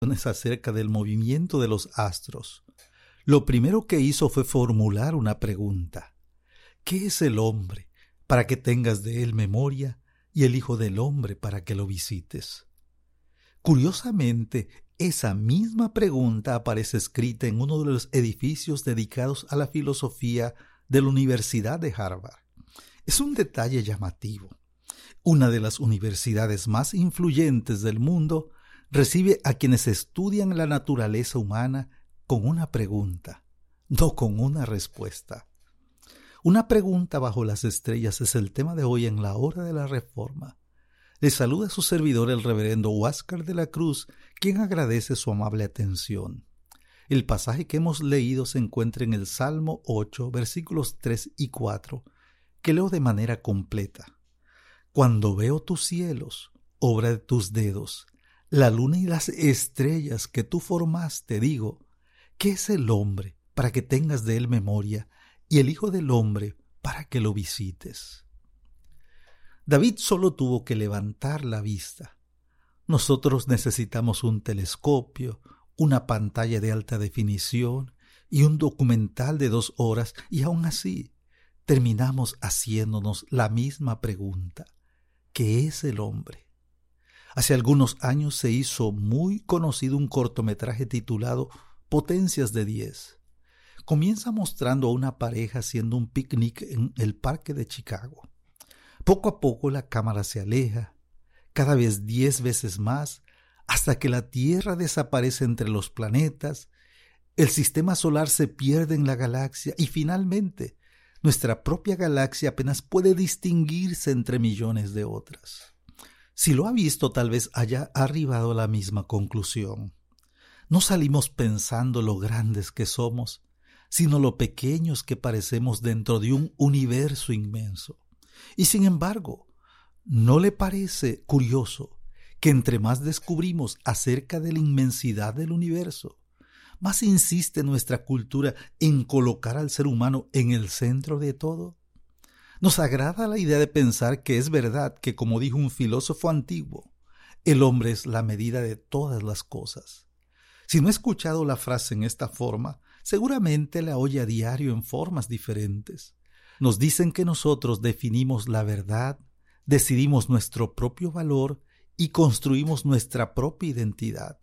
acerca del movimiento de los astros, lo primero que hizo fue formular una pregunta. ¿Qué es el hombre para que tengas de él memoria y el Hijo del Hombre para que lo visites? Curiosamente, esa misma pregunta aparece escrita en uno de los edificios dedicados a la filosofía de la Universidad de Harvard. Es un detalle llamativo. Una de las universidades más influyentes del mundo recibe a quienes estudian la naturaleza humana con una pregunta, no con una respuesta. Una pregunta bajo las estrellas es el tema de hoy en la Hora de la Reforma. Les saluda su servidor el reverendo Huáscar de la Cruz, quien agradece su amable atención. El pasaje que hemos leído se encuentra en el Salmo 8, versículos 3 y 4, que leo de manera completa. Cuando veo tus cielos, obra de tus dedos, la luna y las estrellas que tú formaste, digo, ¿qué es el hombre para que tengas de él memoria y el Hijo del Hombre para que lo visites? David solo tuvo que levantar la vista. Nosotros necesitamos un telescopio, una pantalla de alta definición y un documental de 2 horas, y aún así terminamos haciéndonos la misma pregunta. ¿Qué es el hombre? Hace algunos años se hizo muy conocido un cortometraje titulado Potencias de 10. Comienza mostrando a una pareja haciendo un picnic en el parque de Chicago. Poco a poco la cámara se aleja, cada vez 10 veces más, hasta que la Tierra desaparece entre los planetas, el sistema solar se pierde en la galaxia y finalmente nuestra propia galaxia apenas puede distinguirse entre millones de otras. Si lo ha visto, tal vez haya arribado a la misma conclusión. No salimos pensando lo grandes que somos, sino lo pequeños que parecemos dentro de un universo inmenso. Y sin embargo, ¿no le parece curioso que entre más descubrimos acerca de la inmensidad del universo, más insiste nuestra cultura en colocar al ser humano en el centro de todo? Nos agrada la idea de pensar que es verdad que, como dijo un filósofo antiguo, el hombre es la medida de todas las cosas. Si no ha escuchado la frase en esta forma, seguramente la oye a diario en formas diferentes. Nos dicen que nosotros definimos la verdad, decidimos nuestro propio valor y construimos nuestra propia identidad.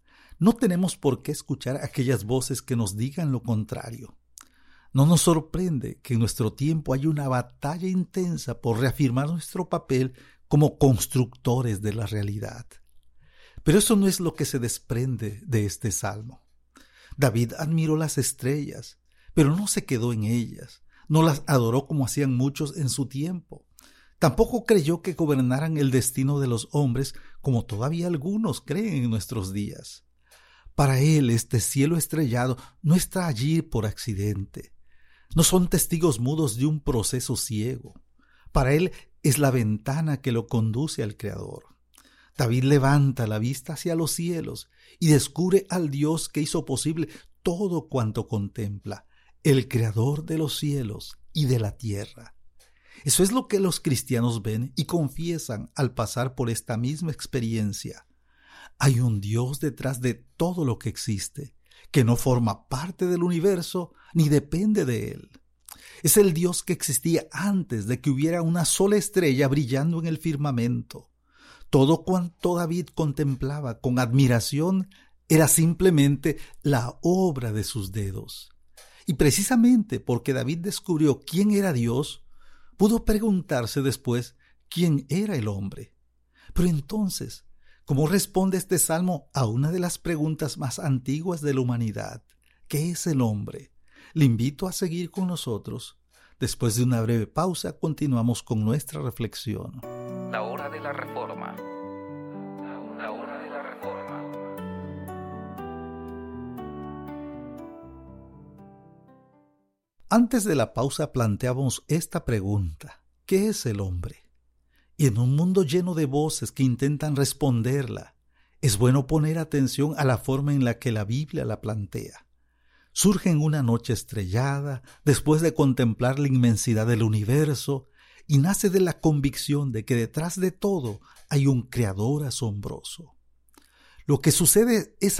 No tenemos por qué escuchar aquellas voces que nos digan lo contrario. No nos sorprende que en nuestro tiempo haya una batalla intensa por reafirmar nuestro papel como constructores de la realidad. Pero eso no es lo que se desprende de este salmo. David admiró las estrellas, pero no se quedó en ellas, no las adoró como hacían muchos en su tiempo. Tampoco creyó que gobernaran el destino de los hombres como todavía algunos creen en nuestros días. Para él este cielo estrellado no está allí por accidente. No son testigos mudos de un proceso ciego. Para él es la ventana que lo conduce al Creador. David levanta la vista hacia los cielos y descubre al Dios que hizo posible todo cuanto contempla, el Creador de los cielos y de la tierra. Eso es lo que los cristianos ven y confiesan al pasar por esta misma experiencia. Hay un Dios detrás de todo lo que existe, que no forma parte del universo ni depende de él. Es el Dios que existía antes de que hubiera una sola estrella brillando en el firmamento. Todo cuanto David contemplaba con admiración era simplemente la obra de sus dedos. Y precisamente porque David descubrió quién era Dios, pudo preguntarse después quién era el hombre. Pero entonces, ¿cómo responde este salmo a una de las preguntas más antiguas de la humanidad? ¿Qué es el hombre? Le invito a seguir con nosotros. Después de una breve pausa, continuamos con nuestra reflexión. La hora de la reforma. La hora de la reforma. Antes de la pausa planteábamos esta pregunta: ¿qué es el hombre? Y en un mundo lleno de voces que intentan responderla, es bueno poner atención a la forma en la que la Biblia la plantea. Surge en una noche estrellada, después de contemplar la inmensidad del universo, y nace de la convicción de que detrás de todo hay un creador asombroso. Lo que sucede es